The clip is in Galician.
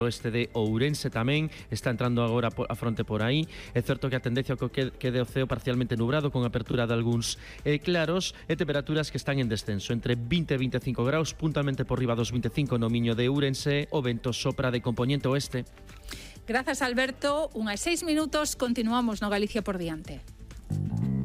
oeste de Ourense tamén está entrando agora a fronte por aí. É certo que a tendencia que quede o ceo parcialmente nubrado con apertura de algúns claros e temperaturas que están en descenso entre 20 e 25 graus, puntualmente por riba dos 25 no Miño de Ourense. O vento sopra de compoñente oeste. Grazas, Alberto. Unhas 6 minutos, continuamos no Galicia por diante.